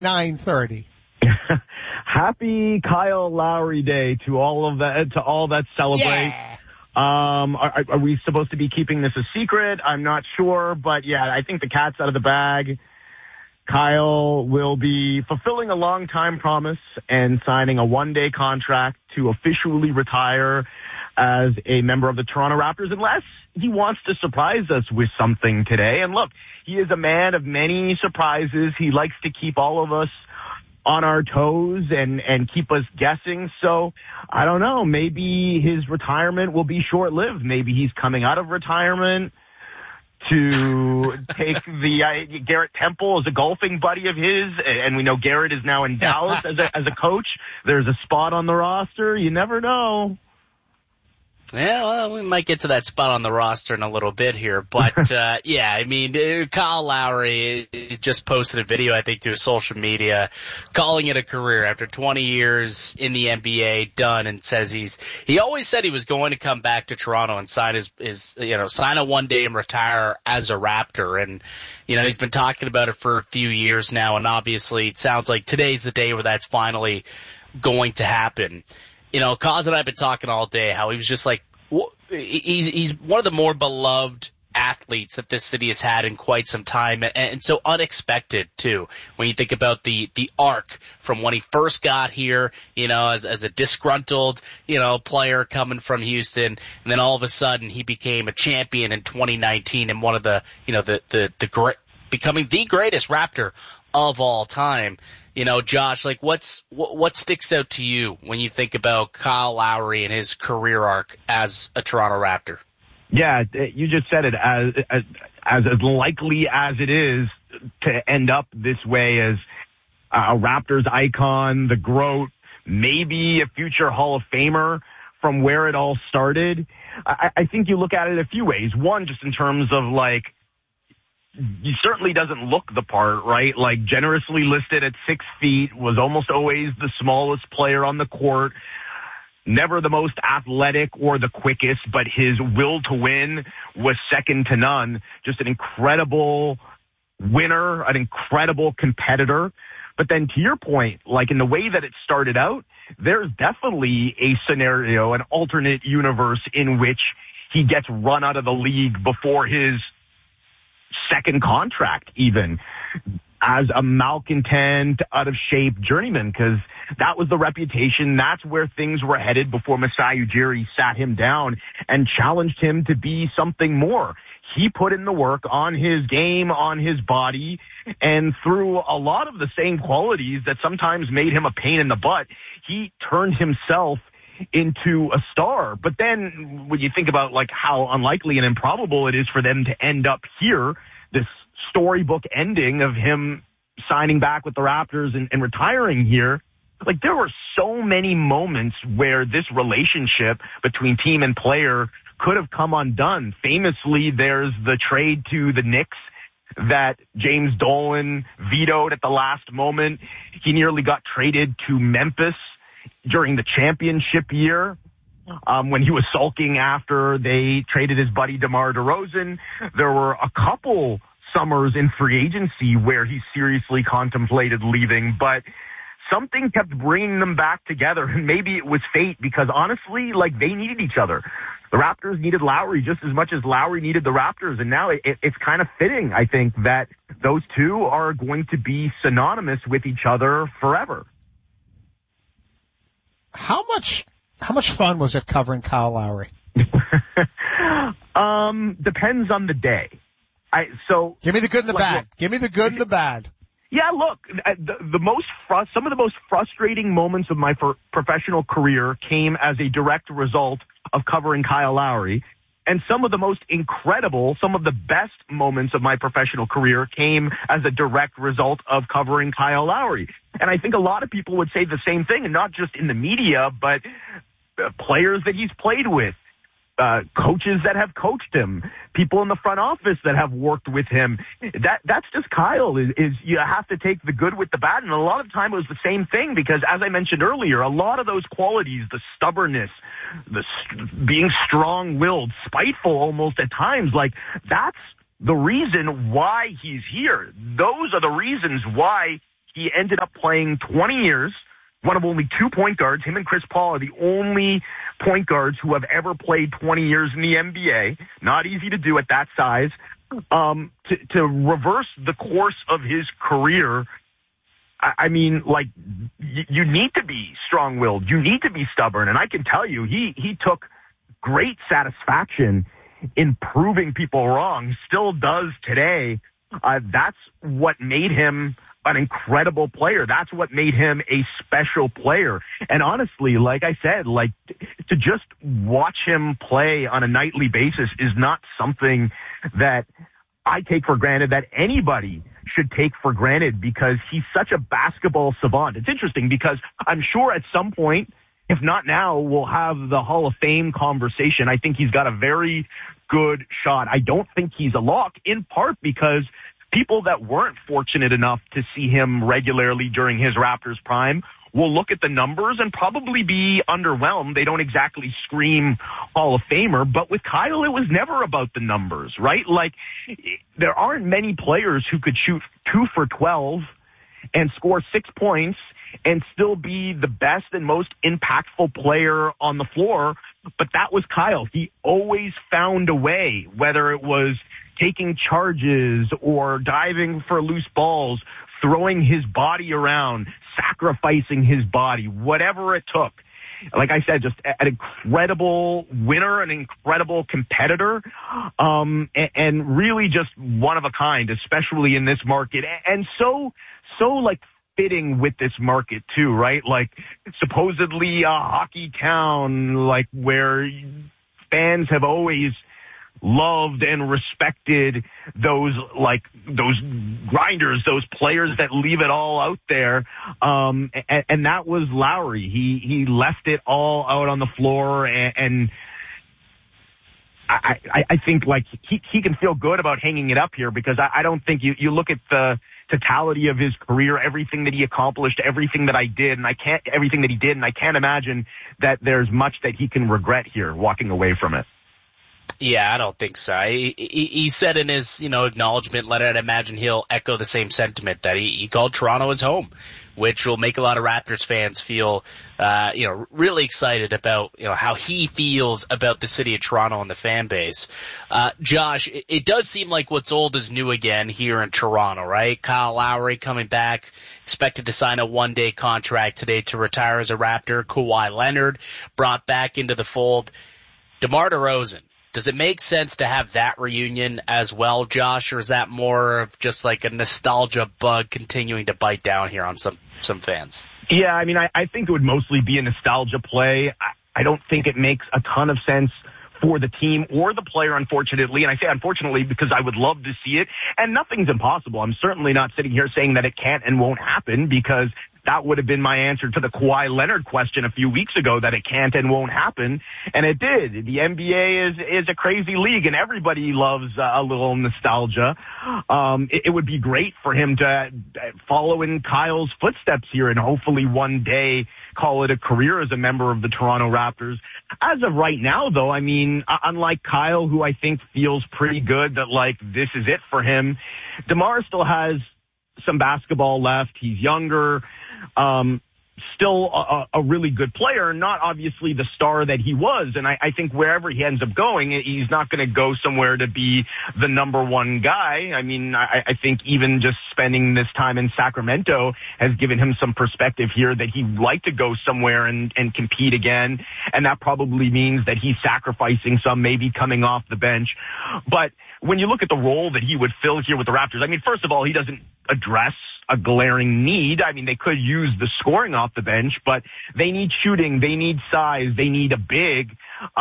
9:30. Happy Kyle Lowry Day to all that celebrate. Yeah. Are we supposed to be keeping this a secret? I'm not sure, but yeah, I think the cat's out of the bag. Kyle will be fulfilling a long-time promise and signing a one-day contract to officially retire as a member of the Toronto Raptors, unless he wants to surprise us with something today. And look, he is a man of many surprises. He likes to keep all of us on our toes and keep us guessing. So I don't know, maybe his retirement will be short-lived. Maybe he's coming out of retirement to take the Garrett Temple as a golfing buddy of his, and we know Garrett is now in Dallas as a coach. There's a spot on the roster. You never know. Yeah, well, we might get to that spot on the roster in a little bit here. But, yeah, I mean, Kyle Lowry just posted a video, I think, to his social media calling it a career after 20 years in the NBA done, and says he always said he was going to come back to Toronto and sign sign a one day and retire as a Raptor. And, he's been talking about it for a few years now, and obviously it sounds like today's the day where that's finally going to happen. Kaz and I have been talking all day how he was just like, he's one of the more beloved athletes that this city has had in quite some time, and so unexpected too. When you think about the arc from when he first got here, as a disgruntled, player coming from Houston, and then all of a sudden he became a champion in 2019 and one of the becoming the greatest Raptor of all time. Josh, like what sticks out to you when you think about Kyle Lowry and his career arc as a Toronto Raptor? Yeah, you just said it, as likely as it is to end up this way as a Raptors icon, the GOAT, maybe a future Hall of Famer from where it all started. I think you look at it a few ways. One, just in terms of he certainly doesn't look the part, right? Like, generously listed at 6 feet, was almost always the smallest player on the court, never the most athletic or the quickest, but his will to win was second to none. Just an incredible winner, an incredible competitor. But then to your point, like in the way that it started out, there's definitely a scenario, an alternate universe in which he gets run out of the league before his second contract, even as a malcontent, out of shape journeyman, because that was the reputation. That's where things were headed before Masai Ujiri sat him down and challenged him to be something more. He put in the work on his game, on his body, and through a lot of the same qualities that sometimes made him a pain in the butt, he turned himself into a star. But then when you think about how unlikely and improbable it is for them to end up here, this storybook ending of him signing back with the Raptors and retiring here, there were so many moments where this relationship between team and player could have come undone. Famously, there's the trade to the Knicks that James Dolan vetoed at the last moment. He nearly got traded to Memphis during the championship year, when he was sulking after they traded his buddy DeMar DeRozan. There were a couple summers in free agency where he seriously contemplated leaving, but something kept bringing them back together, and maybe it was fate, because honestly, they needed each other. The Raptors needed Lowry just as much as Lowry needed the Raptors, and now it's kind of fitting, I think, that those two are going to be synonymous with each other forever. How much fun was it covering Kyle Lowry? Depends on the day. Give me the good and the bad. Give me the good and the bad. Yeah, look, some of the most frustrating moments of my professional career came as a direct result of covering Kyle Lowry. And some of the most incredible, some of the best moments of my professional career came as a direct result of covering Kyle Lowry. And I think a lot of people would say the same thing, and not just in the media, but players that he's played with, coaches that have coached him, people in the front office that have worked with him. That's just Kyle, is you have to take the good with the bad. And a lot of time it was the same thing, because as I mentioned earlier, a lot of those qualities, the stubbornness, being strong-willed, spiteful almost at times, that's the reason why he's here. Those are the reasons why he ended up playing 20 years, one of only 2 point guards. Him and Chris Paul are the only point guards who have ever played 20 years in the NBA. Not easy to do at that size. To reverse the course of his career, I mean, like, you need to be strong-willed. You need to be stubborn. And I can tell you, he took great satisfaction in proving people wrong. He still does today. That's what made him an incredible player. That's what made him a special player. And honestly, like I said, like, to just watch him play on a nightly basis is not something that I take for granted, that anybody should take for granted, because he's such a basketball savant. It's interesting because I'm sure at some point, if not now, we'll have the Hall of Fame conversation. I think he's got a very good shot. I don't think he's a lock, in part because people that weren't fortunate enough to see him regularly during his Raptors prime will look at the numbers and probably be underwhelmed. They don't exactly scream Hall of Famer, but with Kyle, it was never about the numbers, right? Like, there aren't many players who could shoot 2 for 12 and score 6 points and still be the best and most impactful player on the floor. But that was Kyle. He always found a way, whether it was taking charges or diving for loose balls, throwing his body around, sacrificing his body, whatever it took. Like I said, just an incredible winner, an incredible competitor, and really just one of a kind, especially in this market. And so like fitting with this market too, right? Like, supposedly a hockey town, like, where fans have always loved and respected those grinders, those players that leave it all out there. And that was Lowry. He left it all out on the floor, and I think, like, he can feel good about hanging it up here, because I don't think you look at the totality of his career, everything that he accomplished, everything that he did, and I can't imagine that there's much that he can regret here walking away from it. Yeah, I don't think so. He said in his, acknowledgement letter, I'd imagine he'll echo the same sentiment, that he called Toronto his home, which will make a lot of Raptors fans feel, really excited about, how he feels about the city of Toronto and the fan base. Josh, it does seem like what's old is new again here in Toronto, right? Kyle Lowry coming back, expected to sign a one-day contract today to retire as a Raptor. Kawhi Leonard brought back into the fold. DeMar DeRozan. Does it make sense to have that reunion as well, Josh, or is that more of just like a nostalgia bug continuing to bite down here on some fans? Yeah, I mean, I think it would mostly be a nostalgia play. I don't think it makes a ton of sense for the team or the player, unfortunately. And I say unfortunately because I would love to see it, and nothing's impossible. I'm certainly not sitting here saying that it can't and won't happen, because that would have been my answer to the Kawhi Leonard question a few weeks ago, that it can't and won't happen. And it did. The NBA is a crazy league, and everybody loves a little nostalgia. It would be great for him to follow in Kyle's footsteps here and hopefully one day call it a career as a member of the Toronto Raptors. As of right now, though, I mean, unlike Kyle, who I think feels pretty good that, like, this is it for him, DeMar still has some basketball left. He's younger. Still a really good player, not obviously the star that he was. And I think wherever he ends up going, he's not going to go somewhere to be the number one guy. I mean, I think even just spending this time in Sacramento has given him some perspective here that he'd like to go somewhere and compete again. And that probably means that he's sacrificing some, maybe coming off the bench. But when you look at the role that he would fill here with the Raptors, I mean, first of all, he doesn't address a glaring need. I mean, they could use the scoring off the bench, but they need shooting, they need size, they need a big.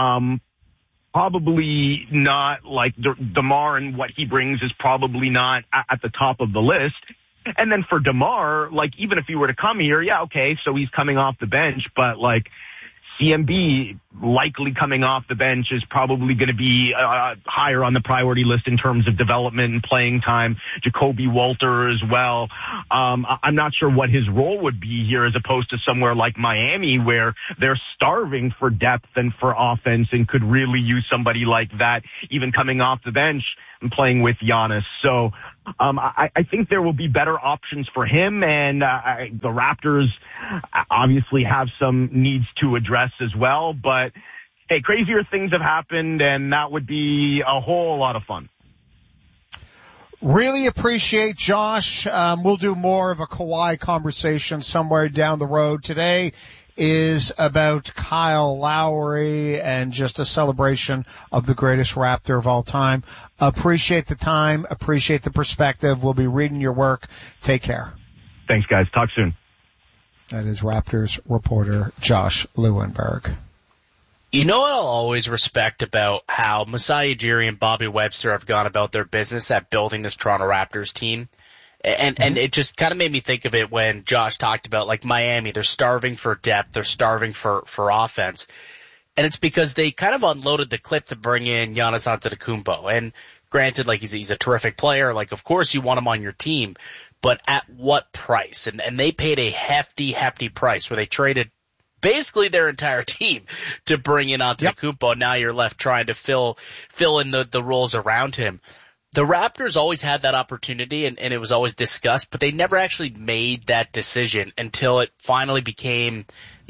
Probably not, like, DeMar, and what he brings is probably not at the top of the list. And then for DeMar, like, even if he were to come here, yeah, okay, so he's coming off the bench, but, like, CMB likely coming off the bench is probably going to be higher on the priority list in terms of development and playing time. Jacoby Walter as well. I'm not sure what his role would be here as opposed to somewhere like Miami, where they're starving for depth and for offense and could really use somebody like that, even coming off the bench and playing with Giannis. So I think there will be better options for him, and the Raptors obviously have some needs to address as well. But, hey, crazier things have happened, and that would be a whole lot of fun. Really appreciate Josh. We'll do more of a Kawhi conversation somewhere down the road. Today is about Kyle Lowry and just a celebration of the greatest Raptor of all time. Appreciate the time. Appreciate the perspective. We'll be reading your work. Take care. Thanks, guys. Talk soon. That is Raptors reporter Josh Lewenberg. You know what I'll always respect about how Masai Ujiri and Bobby Webster have gone about their business at building this Toronto Raptors team? And it just kind of made me think of it when Josh talked about, like, Miami. They're starving for depth. They're starving for offense. And it's because they kind of unloaded the clip to bring in Giannis Antetokounmpo. And granted, like, he's a terrific player. Like, of course you want him on your team. But at what price? And they paid a hefty price where they traded basically their entire team to bring in Antetokounmpo. Yep. Now you're left trying to fill in the roles around him. The Raptors always had that opportunity, and it was always discussed, but they never actually made that decision until it finally became,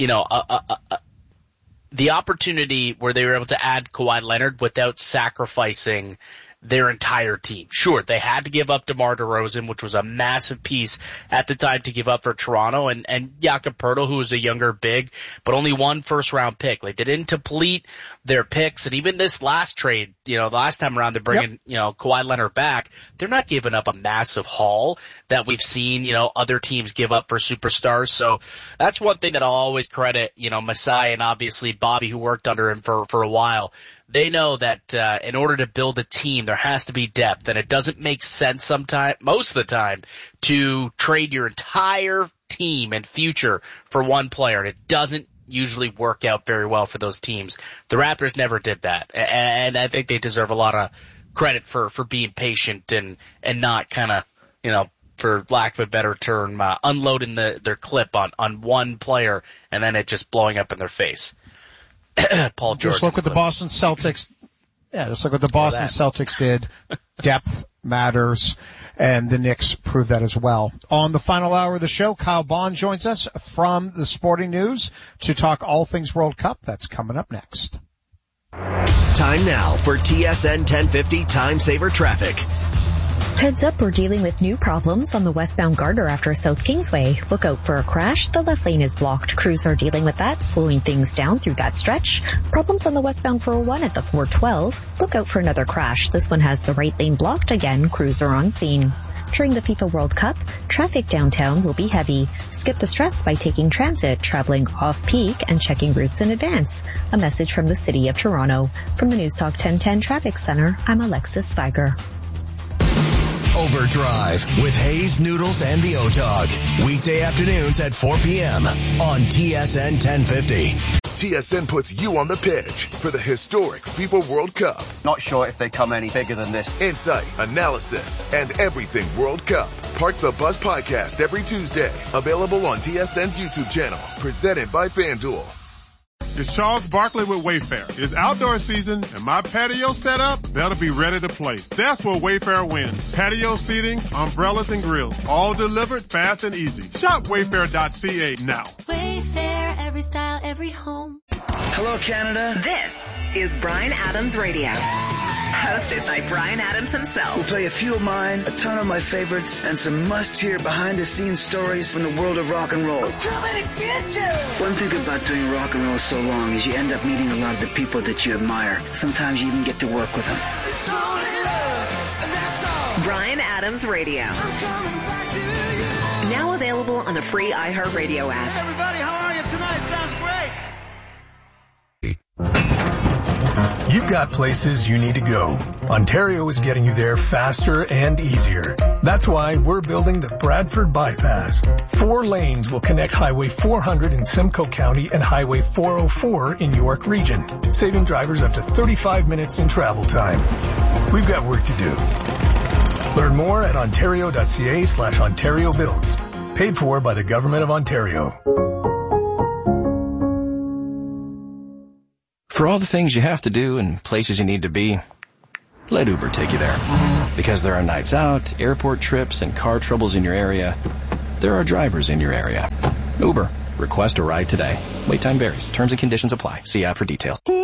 the opportunity where they were able to add Kawhi Leonard without sacrificing their entire team. Sure, they had to give up DeMar DeRozan, which was a massive piece at the time to give up for Toronto, and Jakob Poeltl, who was a younger big, but only one first-round pick. Like, they didn't deplete their picks, and even this last trade, the last time around they're bringing, Kawhi Leonard back, they're not giving up a massive haul that we've seen, other teams give up for superstars. So that's one thing that I'll always credit, Masai and obviously Bobby, who worked under him for a while. They know that in order to build a team, there has to be depth, and it doesn't make sense most of the time, to trade your entire team and future for one player, and it doesn't usually work out very well for those teams. The Raptors never did that, and I think they deserve a lot of credit for being patient and not kind of, for lack of a better term, unloading their clip on one player and then it just blowing up in their face. Paul George. Just look what the Boston Celtics. Yeah, just look what the Boston Celtics did. Depth matters, and the Knicks proved that as well. On the final hour of the show, Kyle Bond joins us from the Sporting News to talk all things World Cup. That's coming up next. Time now for TSN 1050 Time Saver Traffic. Heads up, we're dealing with new problems on the westbound Gardner after South Kingsway. Look out for a crash. The left lane is blocked. Crews are dealing with that, slowing things down through that stretch. Problems on the westbound 401 at the 412. Look out for another crash. This one has the right lane blocked again. Crews are on scene. During the FIFA World Cup, traffic downtown will be heavy. Skip the stress by taking transit, traveling off-peak, and checking routes in advance. A message from the City of Toronto. From the News Talk 1010 Traffic Center, I'm Alexis Spiger. Overdrive with Hayes, Noodles, and the O-Dog. Weekday afternoons at 4 p.m. on TSN 1050. TSN puts you on the pitch for the historic FIFA World Cup. Not sure if they come any bigger than this. Insight, analysis, and everything World Cup. Park the Bus podcast every Tuesday. Available on TSN's YouTube channel. Presented by FanDuel. It's Charles Barkley with Wayfair. It's outdoor season, and my patio setup better be ready to play. That's where Wayfair wins. Patio seating, umbrellas, and grills. All delivered fast and easy. Shop Wayfair.ca now. Wayfair, every style, every home. Hello, Canada. This is Bryan Adams Radio. Hosted by Bryan Adams himself. We'll play a few of mine, a ton of my favorites, and some must-hear behind-the-scenes stories from the world of rock and roll. I'm coming to get you! One thing about doing rock and roll so long is you end up meeting a lot of the people that you admire. Sometimes you even get to work with them. It's only love, and that's all. Bryan Adams Radio. I'm coming back to you. Now available on the free iHeartRadio app. Hey everybody, how are you tonight? Sounds great. You've got places you need to go. Ontario is getting you there faster and easier. That's why we're building the Bradford Bypass. 4 lanes will connect Highway 400 in Simcoe County and Highway 404 in York Region, saving drivers up to 35 minutes in travel time. We've got work to do. Learn more at ontario.ca/Ontario Builds. Paid for by the Government of Ontario. For all the things you have to do and places you need to be, let Uber take you there. Because there are nights out, airport trips, and car troubles in your area, there are drivers in your area. Uber. Request a ride today. Wait time varies. Terms and conditions apply. See app for details.